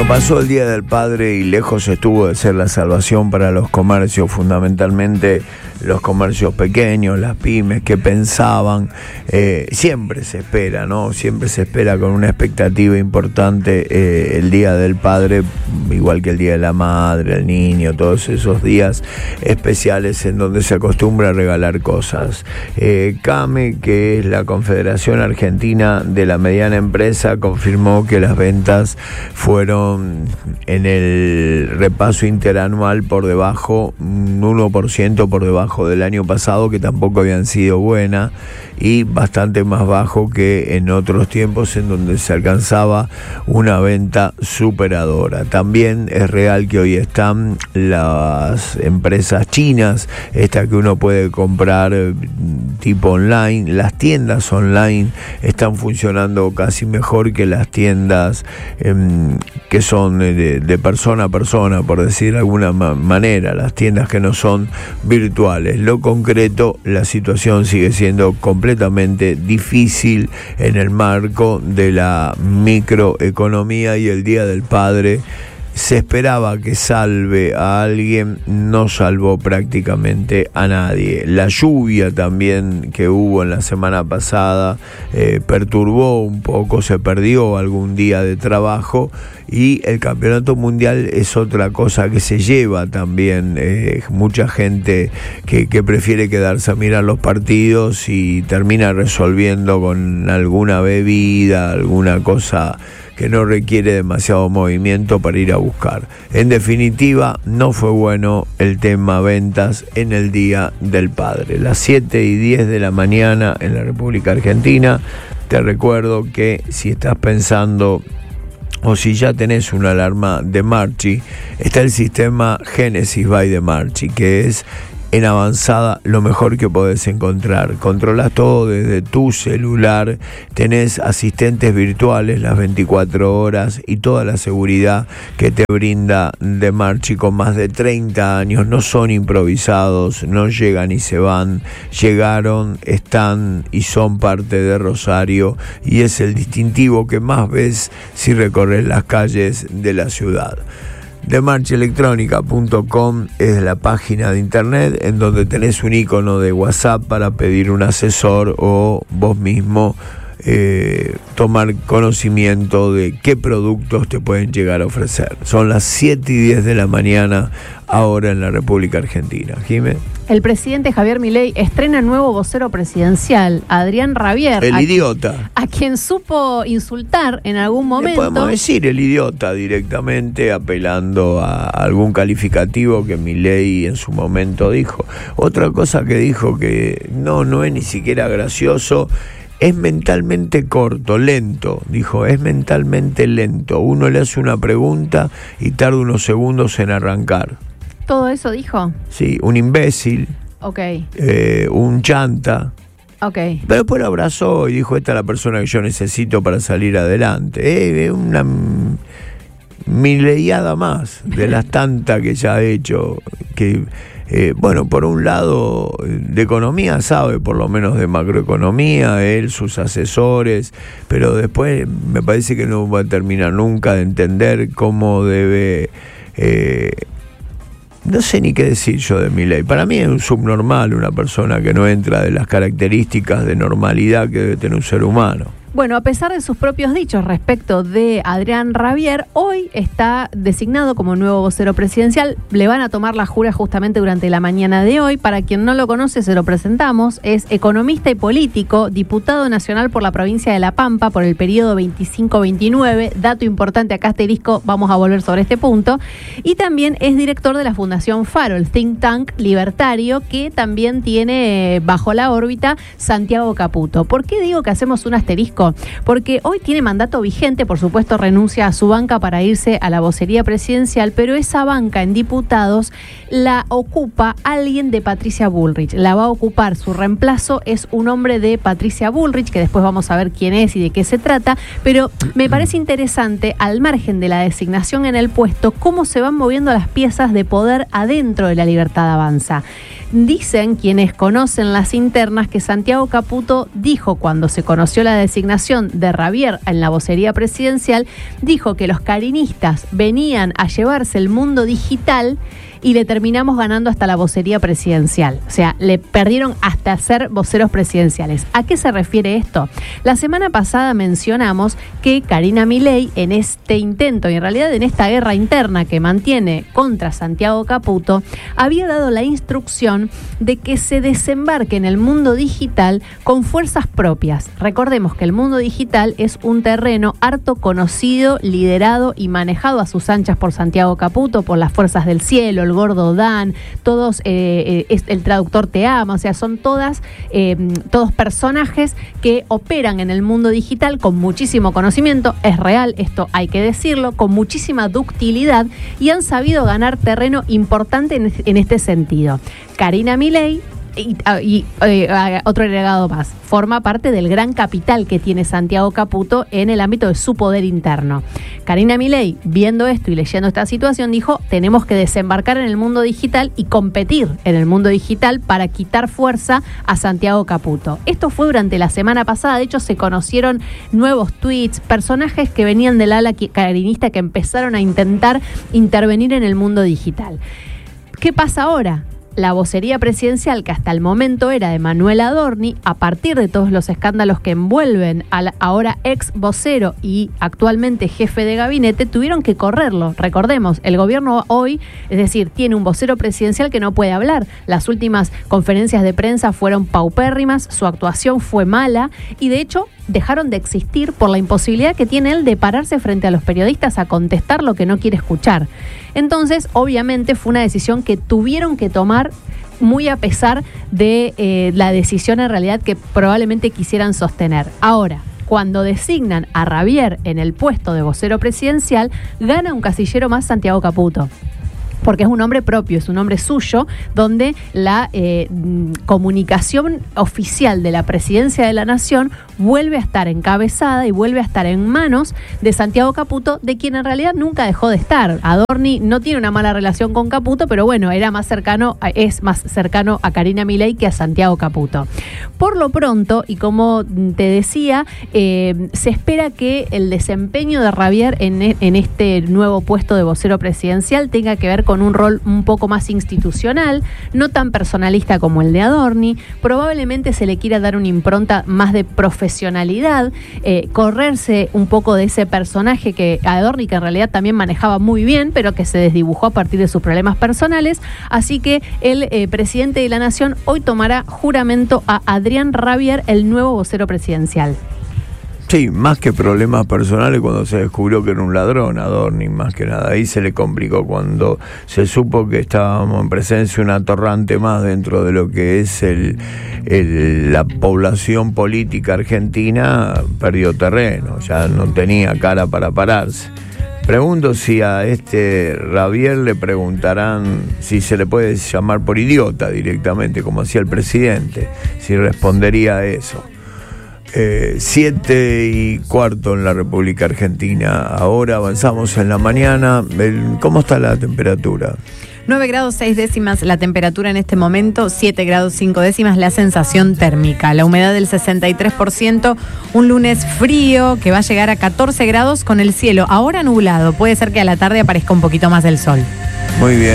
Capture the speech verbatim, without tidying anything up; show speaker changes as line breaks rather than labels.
Bueno, pasó el Día del Padre y lejos estuvo de ser la salvación para los comercios, fundamentalmente los comercios pequeños, las pymes que pensaban, eh, siempre se espera, ¿no? Siempre se espera con una expectativa importante eh, el Día del Padre, igual que el Día de la Madre, el Niño, todos esos días especiales en donde se acostumbra a regalar cosas. Eh, CAME, que es la Confederación Argentina de la Mediana Empresa, confirmó que las ventas fueron en el repaso interanual por debajo, un uno por ciento por debajo del año pasado, que tampoco habían sido buenas, y bastante más bajo que en otros tiempos en donde se alcanzaba una venta superadora. También es real que hoy están las empresas chinas, esta que uno puede comprar tipo online. Las tiendas online están funcionando casi mejor que las tiendas eh, que son de, de persona a persona, por decir de alguna ma- manera, las tiendas que no son virtuales. Lo concreto, la situación sigue siendo completamente difícil en el marco de la microeconomía, y el Día del Padre se esperaba que salve a alguien, no salvó prácticamente a nadie. La lluvia también que hubo en la semana pasada eh, perturbó un poco, se perdió algún día de trabajo, y el campeonato mundial es otra cosa que se lleva también eh, mucha gente que, que prefiere quedarse a mirar los partidos y termina resolviendo con alguna bebida, alguna cosa que no requiere demasiado movimiento para ir a buscar. En definitiva, no fue bueno el tema ventas en el Día del Padre. Las siete y diez de la mañana en la República Argentina. Te recuerdo que si estás pensando o si ya tenés una alarma de Marchi, está el sistema Genesis by de Marchi, que es en avanzada lo mejor que podés encontrar. Controlás todo desde tu celular, tenés asistentes virtuales las veinticuatro horas y toda la seguridad que te brinda de Marchi con más de treinta años. No son improvisados, no llegan y se van, llegaron, están y son parte de Rosario, y es el distintivo que más ves si recorres las calles de la ciudad. de marchi electrónica punto com es la página de internet en donde tenés un icono de WhatsApp para pedir un asesor o vos mismo eh, tomar conocimiento de qué productos te pueden llegar a ofrecer. Son las siete y diez de la mañana ahora en la República Argentina. Jimé.
El presidente Javier Milei estrena nuevo vocero presidencial, Adrián Rabier.
El
a,
idiota.
A quien supo insultar en algún momento.
Le podemos decir el idiota directamente, apelando a algún calificativo que Milei en su momento dijo. Otra cosa que dijo que no, no es ni siquiera gracioso. Es mentalmente corto, lento, dijo, es mentalmente lento. Uno le hace una pregunta y tarda unos segundos en arrancar.
¿Todo eso dijo?
Sí, un imbécil,
Ok.
eh, un chanta.
Ok.
Pero después lo abrazó y dijo, esta es la persona que yo necesito para salir adelante. Eh, una mileiada más de las tantas que ya ha hecho, que... Eh, bueno, por un lado, de economía sabe, por lo menos de macroeconomía, él, sus asesores, pero después me parece que no va a terminar nunca de entender cómo debe... Eh, no sé ni qué decir yo de Milei. Para mí es un subnormal, una persona que no entra de las características de normalidad que debe tener un ser humano.
Bueno, a pesar de sus propios dichos respecto de Adrián Rabier, hoy está designado como nuevo vocero presidencial. Le van a tomar la jura justamente durante la mañana de hoy. Para quien no lo conoce, se lo presentamos. Es economista y político, diputado nacional por la provincia de La Pampa por el periodo veinticinco veintinueve. Dato importante, acá asterisco, vamos a volver sobre este punto. Y también es director de la Fundación Faro, el think tank libertario, que también tiene bajo la órbita Santiago Caputo. ¿Por qué digo que hacemos un asterisco? Porque hoy tiene mandato vigente, por supuesto renuncia a su banca para irse a la vocería presidencial, pero esa banca en diputados la ocupa alguien de Patricia Bullrich. La va a ocupar, su reemplazo es un hombre de Patricia Bullrich, que después vamos a ver quién es y de qué se trata, pero me parece interesante, al margen de la designación en el puesto, cómo se van moviendo las piezas de poder adentro de La Libertad Avanza. Dicen quienes conocen las internas que Santiago Caputo dijo cuando se conoció la designación de Rabier en la vocería presidencial, dijo que los carinistas venían a llevarse el mundo digital y le terminamos ganando hasta la vocería presidencial. O sea, le perdieron hasta ser voceros presidenciales. ¿A qué se refiere esto? La semana pasada mencionamos que Karina Milei, en este intento y en realidad en esta guerra interna que mantiene contra Santiago Caputo, había dado la instrucción de que se desembarque en el mundo digital con fuerzas propias. Recordemos que el mundo digital es un terreno harto conocido, liderado y manejado a sus anchas por Santiago Caputo, por las fuerzas del cielo, el Gordo Dan, todos, eh, eh, el traductor te ama, o sea, son todas, eh, todos personajes que operan en el mundo digital con muchísimo conocimiento, es real, esto hay que decirlo, con muchísima ductilidad y han sabido ganar terreno importante en, en este sentido. Karina Milei, Y, y eh, otro agregado más, forma parte del gran capital que tiene Santiago Caputo en el ámbito de su poder interno. Karina Milei, viendo esto y leyendo esta situación, dijo, tenemos que desembarcar en el mundo digital y competir en el mundo digital para quitar fuerza a Santiago Caputo. Esto fue durante la semana pasada, de hecho se conocieron nuevos tweets, personajes que venían del ala carinista que empezaron a intentar intervenir en el mundo digital. ¿Qué pasa ahora? La vocería presidencial, que hasta el momento era de Manuel Adorni, a partir de todos los escándalos que envuelven al ahora ex vocero y actualmente jefe de gabinete, tuvieron que correrlo. Recordemos, el gobierno hoy, es decir, tiene un vocero presidencial que no puede hablar. Las últimas conferencias de prensa fueron paupérrimas, su actuación fue mala y de hecho dejaron de existir por la imposibilidad que tiene él de pararse frente a los periodistas a contestar lo que no quiere escuchar. Entonces, obviamente, fue una decisión que tuvieron que tomar muy a pesar de eh, la decisión en realidad que probablemente quisieran sostener. Ahora, cuando designan a Rabier en el puesto de vocero presidencial, gana un casillero más Santiago Caputo. Porque es un nombre propio, es un nombre suyo, donde la eh, comunicación oficial de la presidencia de la nación vuelve a estar encabezada y vuelve a estar en manos de Santiago Caputo, de quien en realidad nunca dejó de estar. Adorni no tiene una mala relación con Caputo, pero bueno, era más cercano, es más cercano a Karina Milei que a Santiago Caputo. Por lo pronto, y como te decía, eh, se espera que el desempeño de Rabier en, en este nuevo puesto de vocero presidencial tenga que ver con con un rol un poco más institucional, no tan personalista como el de Adorni. Probablemente se le quiera dar una impronta más de profesionalidad, eh, correrse un poco de ese personaje que Adorni, que en realidad también manejaba muy bien, pero que se desdibujó a partir de sus problemas personales. Así que el eh, presidente de la Nación hoy tomará juramento a Adrián Rabier, el nuevo vocero presidencial.
Sí, más que problemas personales cuando se descubrió que era un ladrón, Adorni, más que nada. Ahí se le complicó cuando se supo que estábamos en presencia de un atorrante más dentro de lo que es el, el, la población política argentina, perdió terreno, ya no tenía cara para pararse. Pregunto si a este Rabier le preguntarán si se le puede llamar por idiota directamente, como hacía el presidente, si respondería a eso. Eh, siete y cuarto en la República Argentina. Ahora avanzamos en la mañana. El, ¿Cómo está la temperatura?
nueve grados seis décimas la temperatura en este momento, siete grados cinco décimas la sensación térmica, la humedad del sesenta y tres por ciento, un lunes frío que va a llegar a catorce grados con el cielo ahora nublado, puede ser que a la tarde aparezca un poquito más el sol.
Muy bien.